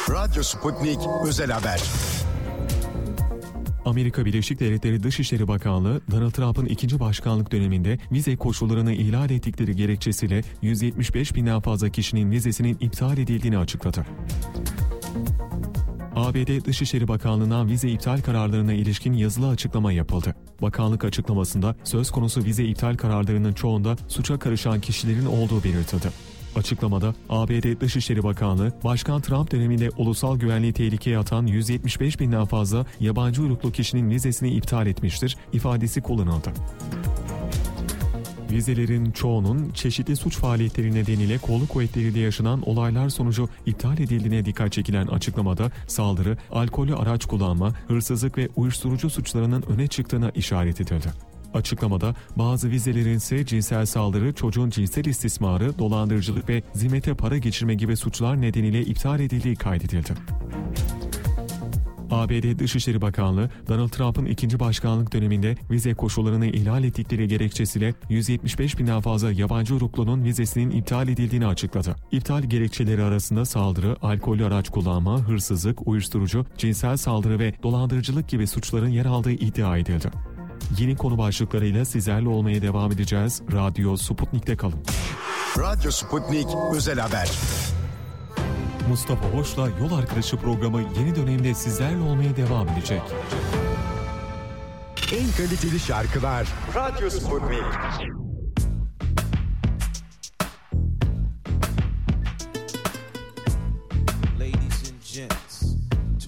Radyo Sputnik Özel Haber. Amerika Birleşik Devletleri Dışişleri Bakanlığı, Donald Trump'ın ikinci başkanlık döneminde vize koşullarını ihlal ettikleri gerekçesiyle 175 binden fazla kişinin vizesinin iptal edildiğini açıkladı. ABD Dışişleri Bakanlığı'ndan vize iptal kararlarına ilişkin yazılı açıklama yapıldı. Bakanlık açıklamasında söz konusu vize iptal kararlarının çoğunda suça karışan kişilerin olduğu belirtildi. Açıklamada ABD Dışişleri Bakanlığı, Başkan Trump döneminde ulusal güvenliği tehlikeye atan 175 binden fazla yabancı uyruklu kişinin vizesini iptal etmiştir ifadesi kullanıldı. Vizelerin çoğunun çeşitli suç faaliyetleri nedeniyle kolluk kuvvetleriyle yaşanan olaylar sonucu iptal edildiğine dikkat çekilen açıklamada saldırı, alkollü araç kullanma, hırsızlık ve uyuşturucu suçlarının öne çıktığına işaret edildi. Açıklamada bazı vizelerin ise cinsel saldırı, çocuğun cinsel istismarı, dolandırıcılık ve zimmete para geçirme gibi suçlar nedeniyle iptal edildiği kaydedildi. ABD Dışişleri Bakanlığı, Donald Trump'ın ikinci başkanlık döneminde vize koşullarını ihlal ettikleri gerekçesiyle 175 binden fazla yabancı uyruklunun vizesinin iptal edildiğini açıkladı. İptal gerekçeleri arasında saldırı, alkollü araç kullanma, hırsızlık, uyuşturucu, cinsel saldırı ve dolandırıcılık gibi suçların yer aldığı iddia edildi. Yeni konu başlıklarıyla sizlerle olmaya devam edeceğiz. Radyo Sputnik'te kalın. Radyo Sputnik Özel Haber. Mustafa Hoş'la Yol Arkadaşı programı yeni dönemde sizlerle olmaya devam edecek. En kaliteli şarkılar Radyo Sputnik.